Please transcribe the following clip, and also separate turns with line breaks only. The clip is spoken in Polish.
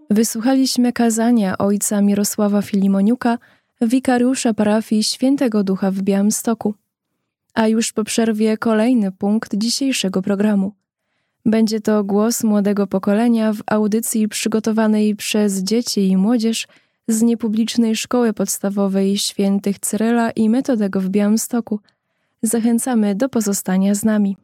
Wysłuchaliśmy kazania ojca Mirosława Filimoniuka, wikariusza parafii Świętego Ducha w Białymstoku. A już po przerwie kolejny punkt dzisiejszego programu. Będzie to głos młodego pokolenia w audycji przygotowanej przez dzieci i młodzież z niepublicznej szkoły podstawowej Świętych Cyryla i Metodego w Białymstoku. Zachęcamy do pozostania z nami.